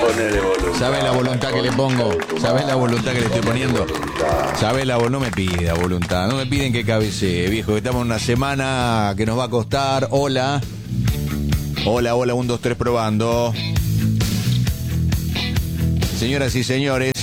Ponele voluntad. ¿Sabes la voluntad que le pongo? ¿Sabes la voluntad que le estoy poniendo? ¿Sabes la voluntad? No me pida voluntad. No me piden que cabecee, viejo. Que estamos en una semana que nos va a costar. Hola. Hola, 1, 2, 3 probando. Señoras y señores.